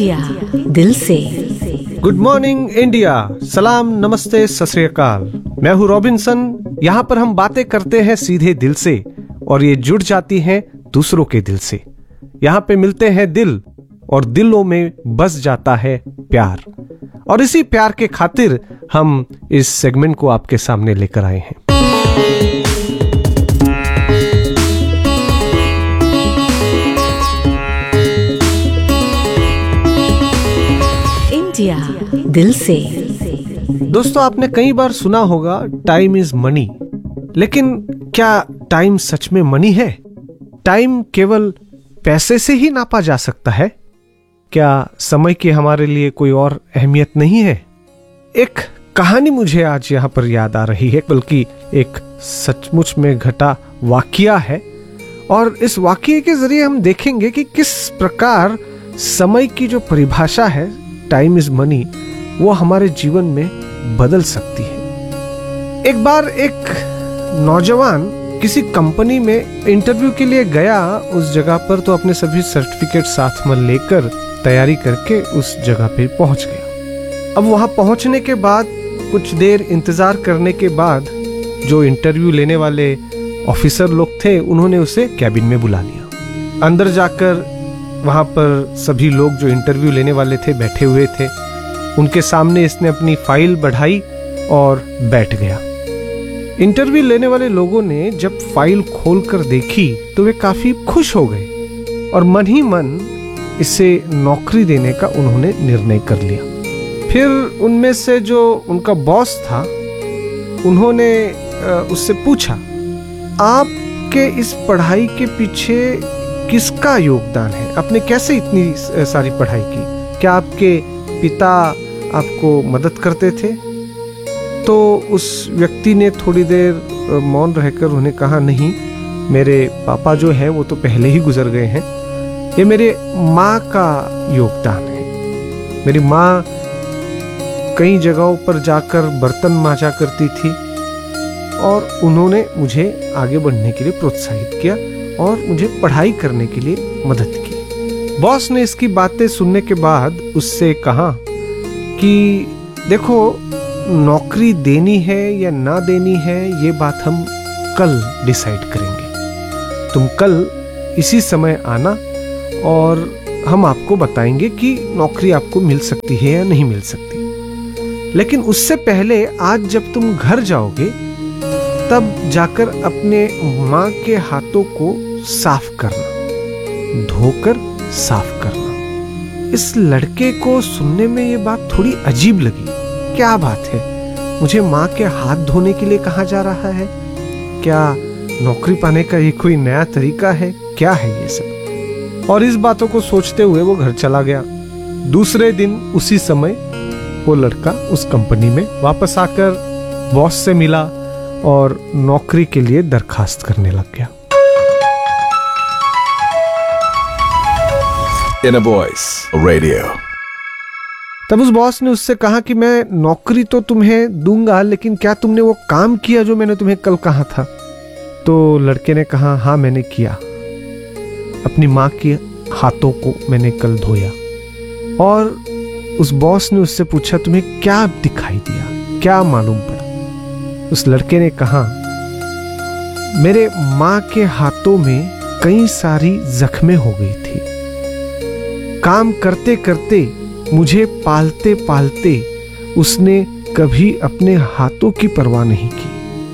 India दिल से। Good morning India, सलाम, नमस्ते, सत श्री अकाल। मैं हूँ रॉबिन्सन। यहाँ पर हम बातें करते हैं सीधे दिल से और ये जुड़ जाती हैं दूसरों के दिल से। यहाँ पे मिलते हैं दिल और दिलों में बस जाता है प्यार। और इसी प्यार के खातिर हम इस सेगमेंट को आपके सामने लेकर आए हैं। इंडिया दिल से। दोस्तों, आपने कई बार सुना होगा टाइम इज मनी, लेकिन क्या टाइम सच में मनी है? टाइम केवल पैसे से ही नापा जा सकता है? क्या समय की हमारे लिए कोई और अहमियत नहीं है? एक कहानी मुझे आज यहाँ पर याद आ रही है, बल्कि एक सचमुच में घटा वाकया है। और इस वाकये के जरिए हम देखेंगे कि किस प्रकार समय की जो परिभाषा है, टाइम इज मनी, वो हमारे जीवन में बदल सकती है। एक बार एक नौजवान किसी कंपनी में इंटरव्यू के लिए गया। उस जगह पर तो अपने सभी सर्टिफिकेट साथ में लेकर तैयारी करके उस जगह पे पहुंच गया। अब वहां पहुंचने के बाद कुछ देर इंतजार करने के बाद जो इंटरव्यू लेने वाले ऑफिसर लोग थे, उन्होंने उसे कैबिन में बुला लिया। अंदर जाकर वहां पर सभी लोग जो इंटरव्यू लेने वाले थे बैठे हुए थे। उनके सामने इसने अपनी फाइल बढ़ाई और बैठ गया। इंटरव्यू लेने वाले लोगों ने जब फाइल खोलकर देखी तो वे काफी खुश हो गए और मन ही मन इसे नौकरी देने का उन्होंने निर्णय कर लिया। फिर उनमें से जो उनका बॉस था, उन्होंने उससे पूछा, आपके इस पढ़ाई के पीछे किसका योगदान है? आपने कैसे इतनी सारी पढ़ाई की? क्या आपके पिता आपको मदद करते थे? तो उस व्यक्ति ने थोड़ी देर मौन रहकर उन्हें कहा, नहीं, मेरे पापा जो है वो तो पहले ही गुजर गए हैं। ये मेरे माँ का योगदान है। मेरी माँ कई जगहों पर जाकर बर्तन मांजा करती थी और उन्होंने मुझे आगे बढ़ने के लिए प्रोत्साहित किया और मुझे पढ़ाई करने के लिए मदद की। बॉस ने इसकी बातें सुनने के बाद उससे कहा कि देखो, नौकरी देनी है या ना देनी है, ये बात हम कल डिसाइड करेंगे। तुम कल इसी समय आना और हम आपको बताएंगे कि नौकरी आपको मिल सकती है या नहीं मिल सकती। लेकिन उससे पहले आज जब तुम घर जाओगे तब जाकर अपने माँ के हाथों को साफ करना, धोकर साफ करना। इस लड़के को सुनने में ये बात थोड़ी अजीब लगी। क्या बात है, मुझे माँ के हाथ धोने के लिए कहा जा रहा है? क्या नौकरी पाने का ये कोई नया तरीका है? क्या है ये सब? और इस बातों को सोचते हुए वो घर चला गया। दूसरे दिन उसी समय वो लड़का उस कंपनी में वापस आकर बॉस से मिला और नौकरी के लिए दरखास्त करने लग गया। In a voice, radio. तब उस बॉस ने उससे कहा कि मैं नौकरी तो तुम्हें दूंगा, लेकिन क्या तुमने वो काम किया जो मैंने तुम्हें कल कहा था? तो लड़के ने कहा, हाँ, मैंने किया। अपनी माँ के हाथों को मैंने कल धोया। और उस बॉस ने उससे पूछा, तुम्हें क्या दिखाई दिया, क्या मालूम पड़ा? उस लड़के ने कहा, मेरे माँ के हाथों में कई सारी जख्में हो गई थी। काम करते करते, मुझे पालते पालते उसने कभी अपने हाथों की परवाह नहीं की।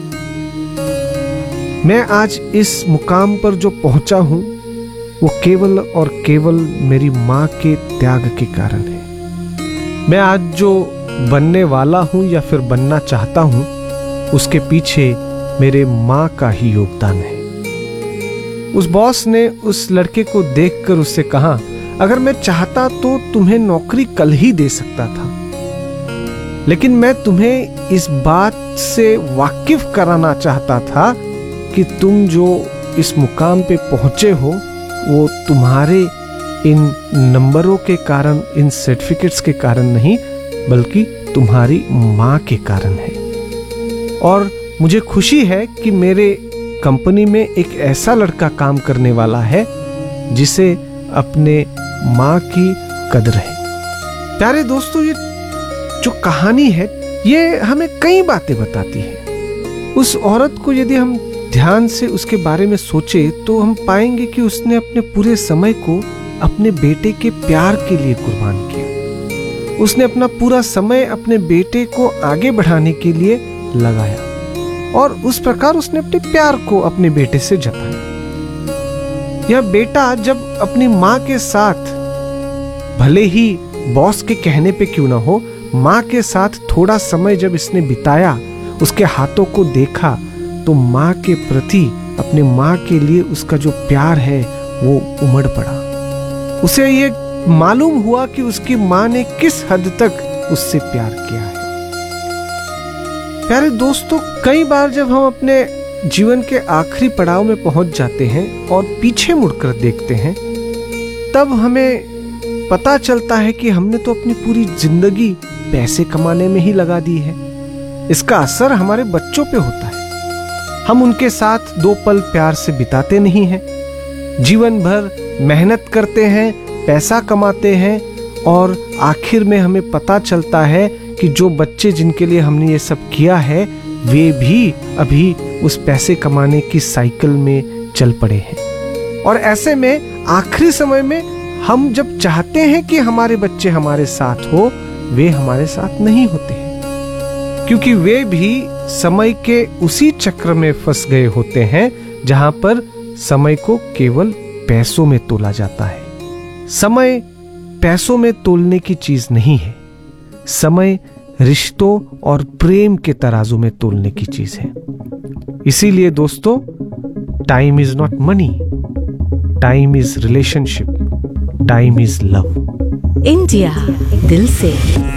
मैं आज इस मुकाम पर जो पहुंचा हूं, वो केवल और केवल मेरी माँ के त्याग के कारण है। मैं आज जो बनने वाला हूं या फिर बनना चाहता हूं, उसके पीछे मेरे माँ का ही योगदान है। उस बॉस ने उस लड़के को देखकर उससे कहा, अगर मैं चाहता तो तुम्हें नौकरी कल ही दे सकता था, लेकिन मैं तुम्हें इस बात से वाकिफ कराना चाहता था कि तुम जो इस मुकाम पे पहुंचे हो, वो तुम्हारे इन नंबरों के कारण, इन सर्टिफिकेट्स के कारण नहीं, बल्कि तुम्हारी माँ के कारण है। और मुझे खुशी है कि मेरे कंपनी में एक ऐसा लड़का काम करने वाला है जिसे अपने माँ की कदर है। प्यारे दोस्तों, ये जो कहानी है ये हमें कई बातें बताती है। उस औरत को यदि हम ध्यान से उसके बारे में सोचे तो हम पाएंगे कि उसने अपने पूरे समय को अपने बेटे के प्यार के लिए कुर्बान किया। उसने अपना पूरा समय अपने बेटे को आगे बढ़ाने के लिए लगाया और उस प्रकार उसने अपने प्यार को अपने बेटे से जताया। यह बेटा जब अपनी माँ के साथ, भले ही बॉस के कहने पे क्यों ना हो, माँ के साथ थोड़ा समय जब इसने बिताया, उसके हाथों को देखा, तो माँ के प्रति, अपने माँ के लिए उसका जो प्यार है वो उमड़ पड़ा। उसे ये मालूम हुआ कि उसकी माँ ने किस हद तक उससे प्यार किया है। प्यारे दोस्तों, कई बार जब हम अपने जीवन के आखिरी पड़ाव में पहुंच जाते हैं और पीछे मुड़कर देखते हैं, तब हमें पता चलता है कि हमने तो अपनी पूरी जिंदगी पैसे कमाने में ही लगा दी है। इसका असर हमारे बच्चों पे होता है। हम उनके साथ 2 पल प्यार से बिताते नहीं हैं। जीवन भर मेहनत करते हैं, पैसा कमाते हैं और आखिर में हमें पता चलता है कि जो बच्चे जिनके लिए हमने ये सब किया है वे भी अभी उस पैसे कमाने की साइकिल में चल पड़े हैं। और ऐसे में आखिरी समय में हम जब चाहते हैं कि हमारे बच्चे हमारे साथ हो, वे हमारे साथ नहीं होते हैं, क्योंकि वे भी समय के उसी चक्र में फंस गए होते हैं जहां पर समय को केवल पैसों में तोला जाता है। समय पैसों में तोलने की चीज नहीं है। समय रिश्तों और प्रेम के तराजू में तोलने की चीज है। इसीलिए दोस्तों, time is not money, time is relationship, time is love. India दिल से।